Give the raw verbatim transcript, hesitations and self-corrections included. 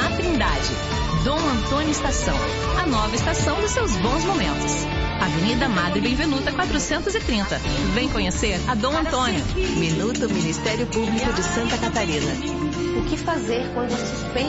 na Trindade. Dom Antônio Estação, a nova estação dos seus bons momentos. Avenida Madre Benvenuta quatrocentos e trinta. Vem conhecer a Dom Antônio. Minuto Ministério Público de Santa Catarina. O que fazer quando suspeita